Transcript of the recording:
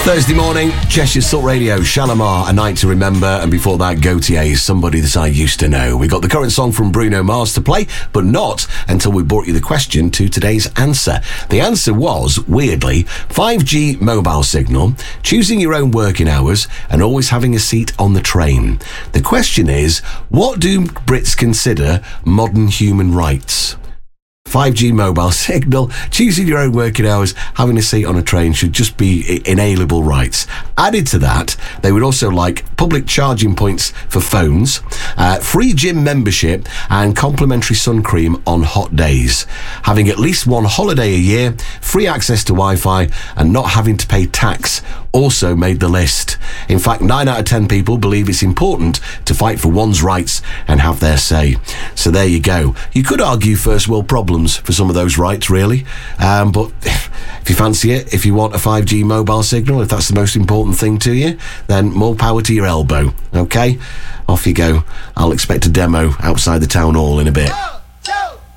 Thursday morning, Cheshire Salt Radio, Shalimar, A Night to Remember, and before that, Gautier, Somebody That I Used to Know. We got the current song from Bruno Mars to play, but not until we brought you the question to today's answer. The answer was, weirdly, 5G mobile signal, choosing your own working hours, and always having a seat on the train. The question is, what do Brits consider modern human rights? 5G mobile signal, choosing your own working hours, having a seat on a train should just be inalienable rights. Added to that, they would also like public charging points for phones, free gym membership, and complimentary sun cream on hot days. Having at least one holiday a year, free access to Wi-Fi, and not having to pay tax also made the list. In fact, 9 out of 10 people believe it's important to fight for one's rights and have their say. So there you go. You could argue first world problems for some of those rights, really. But if you fancy it, if you want a 5G mobile signal, if that's the most important thing to you, then more power to your elbow. Okay? Off you go. I'll expect a demo outside the town hall in a bit.